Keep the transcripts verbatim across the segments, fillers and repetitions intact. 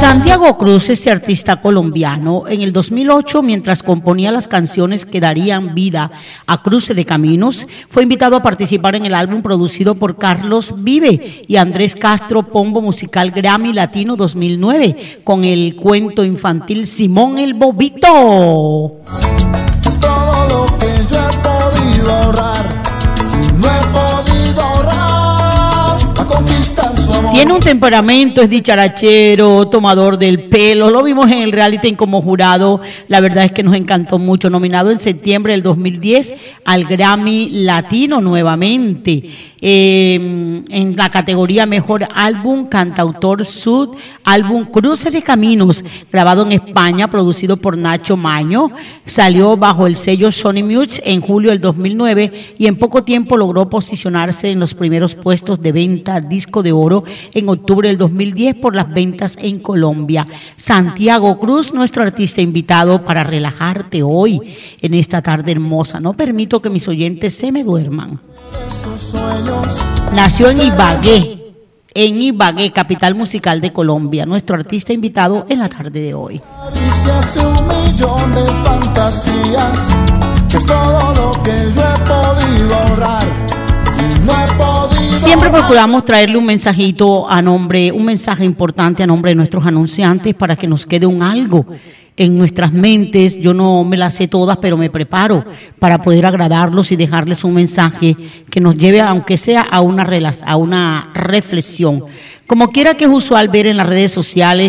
Santiago Cruz, este artista colombiano, en el dos mil ocho, mientras componía las canciones que darían vida a Cruce de Caminos, fue invitado a participar en el álbum producido por Carlos Vive y Andrés Castro, Pombo Musical Grammy Latino dos mil nueve, con el cuento infantil Simón el Bobito. Es todo lo que yo he podido ahorrar y no he podido ahorrar para conquistar su amor. Tiene un temperamento, es dicharachero, tomador del pelo. Lo vimos en el reality como jurado. La verdad es que nos encantó mucho. Nominado en septiembre del dos mil diez al Grammy Latino nuevamente. Eh, en la categoría Mejor Álbum, Cantautor Sud, álbum Cruce de Caminos, grabado en España, producido por Nacho Maño. Salió bajo el sello Sony Music en julio del dos mil nueve y en poco tiempo logró posicionarse en los primeros puestos de venta disco de oro en octubre del dos mil diez por las ventas en Colombia. Santiago Cruz, nuestro artista invitado para relajarte hoy en esta tarde hermosa. No permito que mis oyentes se me duerman. Nació en Ibagué, en Ibagué, capital musical de Colombia. Nuestro artista invitado en la tarde de hoy. Un millón de fantasías, que es todo lo que yo he podido ahorrar y no he podido. Siempre procuramos traerle un mensajito a nombre, un mensaje importante a nombre de nuestros anunciantes para que nos quede un algo en nuestras mentes. Yo no me las sé todas, pero me preparo para poder agradarlos y dejarles un mensaje que nos lleve, aunque sea a una, a una reflexión. Como quiera que es usual ver en las redes sociales,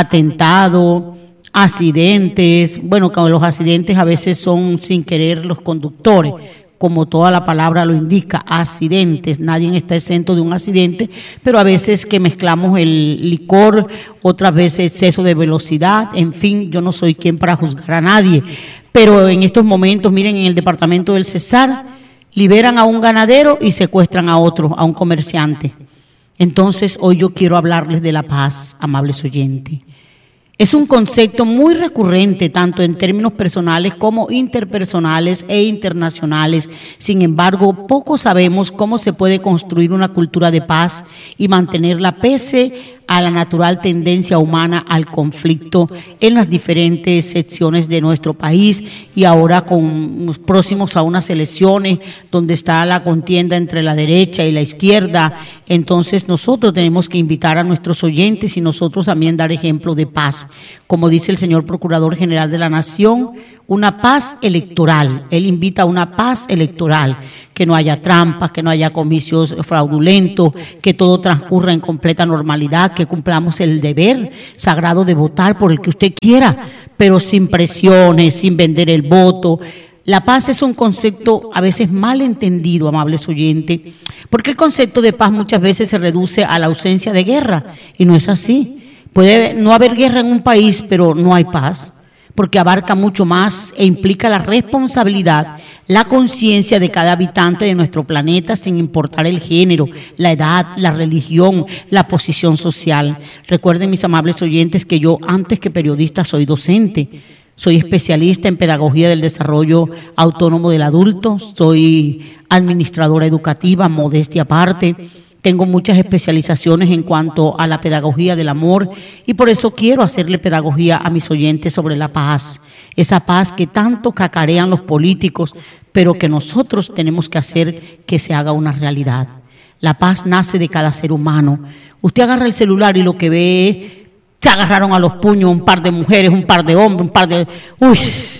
atentado, accidentes. Bueno, que los accidentes a veces son sin querer los conductores, como toda la palabra lo indica, accidentes. Nadie está exento de un accidente, pero a veces que mezclamos el licor, otras veces exceso de velocidad, en fin, yo no soy quien para juzgar a nadie. Pero en estos momentos, miren, en el departamento del Cesar, liberan a un ganadero y secuestran a otro, a un comerciante. Entonces, hoy yo quiero hablarles de la paz, amables oyentes. Es un concepto muy recurrente, tanto en términos personales como interpersonales e internacionales. Sin embargo, poco sabemos cómo se puede construir una cultura de paz y mantenerla pese a la natural tendencia humana al conflicto en las diferentes secciones de nuestro país, y ahora con próximos a unas elecciones donde está la contienda entre la derecha y la izquierda. Entonces nosotros tenemos que invitar a nuestros oyentes y nosotros también dar ejemplo de paz. Como dice el señor Procurador General de la Nación, una paz electoral. Él invita a una paz electoral, que no haya trampas, que no haya comicios fraudulentos, que todo transcurra en completa normalidad, que cumplamos el deber sagrado de votar por el que usted quiera, pero sin presiones, sin vender el voto. La paz es un concepto a veces mal entendido, amables oyentes, porque el concepto de paz muchas veces se reduce a la ausencia de guerra, y no es así. Puede no haber guerra en un país, pero no hay paz, porque abarca mucho más e implica la responsabilidad, la conciencia de cada habitante de nuestro planeta, sin importar el género, la edad, la religión, la posición social. Recuerden, mis amables oyentes, que yo, antes que periodista, soy docente. Soy especialista en pedagogía del desarrollo autónomo del adulto, soy administradora educativa, modestia aparte. Tengo muchas especializaciones en cuanto a la pedagogía del amor, y por eso quiero hacerle pedagogía a mis oyentes sobre la paz, esa paz que tanto cacarean los políticos, pero que nosotros tenemos que hacer que se haga una realidad. La paz nace de cada ser humano. Usted agarra el celular y lo que ve es, se agarraron a los puños un par de mujeres, un par de hombres, un par de... Uy,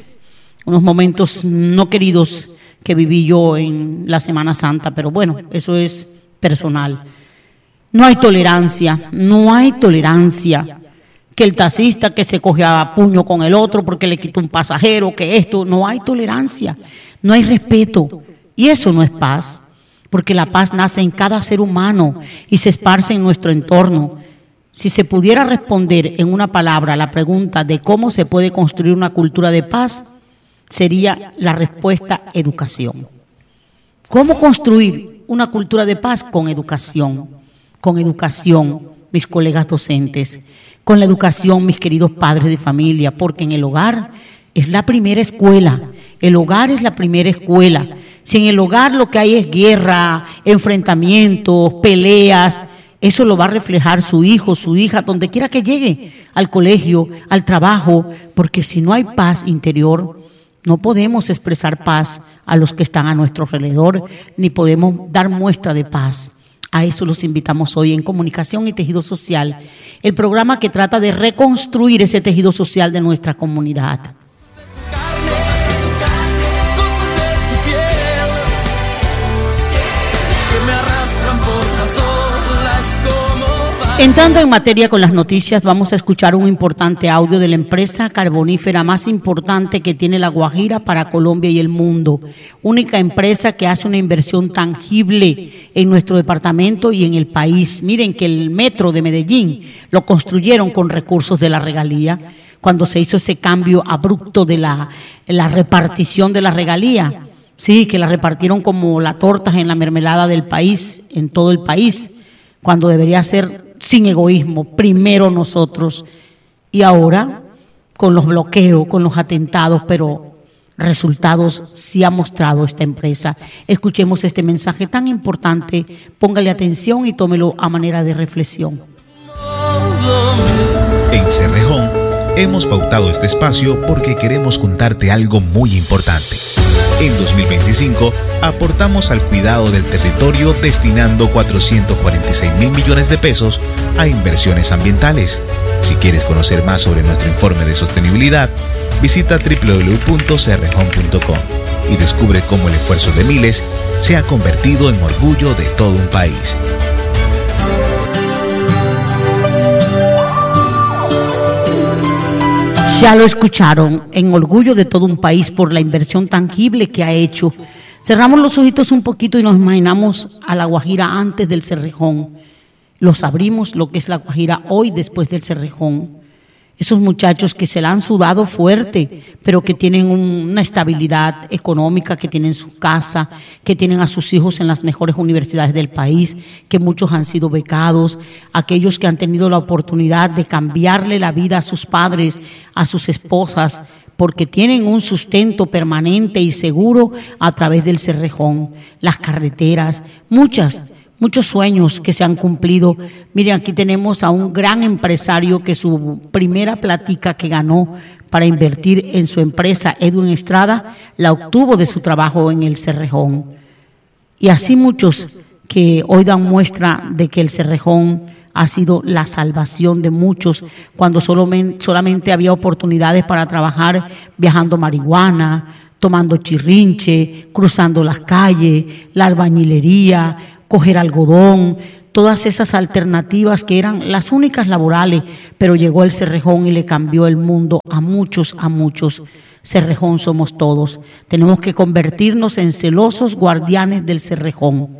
unos momentos no queridos que viví yo en la Semana Santa, pero bueno, eso es personal. No hay tolerancia, no hay tolerancia. Que el taxista que se coge a puño con el otro porque le quitó un pasajero, que esto, no hay tolerancia, no hay respeto. Y eso no es paz, porque la paz nace en cada ser humano y se esparce en nuestro entorno. Si se pudiera responder en una palabra a la pregunta de cómo se puede construir una cultura de paz, sería la respuesta educación. ¿Cómo construir una cultura de paz? Con educación, con educación, mis colegas docentes, con la educación, mis queridos padres de familia, porque en el hogar es la primera escuela, el hogar es la primera escuela. Si en el hogar lo que hay es guerra, enfrentamientos, peleas, Eso lo va a reflejar su hijo, su hija, donde quiera que llegue, al colegio, al trabajo, porque si no hay paz interior, no podemos expresar paz a los que están a nuestro alrededor, ni podemos dar muestra de paz. A eso los invitamos hoy en Comunicación y Tejido Social, el programa que trata de reconstruir ese tejido social de nuestra comunidad. Entrando en materia con las noticias, vamos a escuchar un importante audio de la empresa carbonífera más importante que tiene La Guajira para Colombia y el mundo. Única empresa que hace una inversión tangible en nuestro departamento y en el país. Miren que el metro de Medellín lo construyeron con recursos de la regalía, cuando se hizo ese cambio abrupto de la, la repartición de la regalía. Sí, que la repartieron como las tortas en la mermelada del país, en todo el país, cuando debería ser sin egoísmo, primero nosotros, y ahora con los bloqueos, con los atentados, pero resultados sí ha mostrado esta empresa. Escuchemos este mensaje tan importante, póngale atención y tómelo a manera de reflexión. En Cerrejón hemos pautado este espacio porque queremos contarte algo muy importante. En dos mil veinticinco aportamos al cuidado del territorio destinando cuatrocientos cuarenta y seis mil millones de pesos a inversiones ambientales. Si quieres conocer más sobre nuestro informe de sostenibilidad, visita doble u doble u doble u punto cerrejón punto com y descubre cómo el esfuerzo de miles se ha convertido en orgullo de todo un país. Ya lo escucharon, en orgullo de todo un país por la inversión tangible que ha hecho. Cerramos los ojitos un poquito y nos imaginamos a La Guajira antes del Cerrejón. Los abrimos lo que es La Guajira hoy después del Cerrejón. Esos muchachos que se la han sudado fuerte, pero que tienen un, una estabilidad económica, que tienen su casa, que tienen a sus hijos en las mejores universidades del país, que muchos han sido becados, aquellos que han tenido la oportunidad de cambiarle la vida a sus padres, a sus esposas, porque tienen un sustento permanente y seguro a través del Cerrejón, las carreteras, muchas Muchos sueños que se han cumplido. Miren, aquí tenemos a un gran empresario que su primera plática que ganó para invertir en su empresa, Edwin Estrada, la obtuvo de su trabajo en el Cerrejón. Y así muchos que hoy dan muestra de que el Cerrejón ha sido la salvación de muchos, cuando solamente, solamente había oportunidades para trabajar viajando marihuana, tomando chirrinche, cruzando las calles, la albañilería, coger algodón, todas esas alternativas que eran las únicas laborales, pero llegó el Cerrejón y le cambió el mundo a muchos, a muchos. Cerrejón somos todos. Tenemos que convertirnos en celosos guardianes del Cerrejón.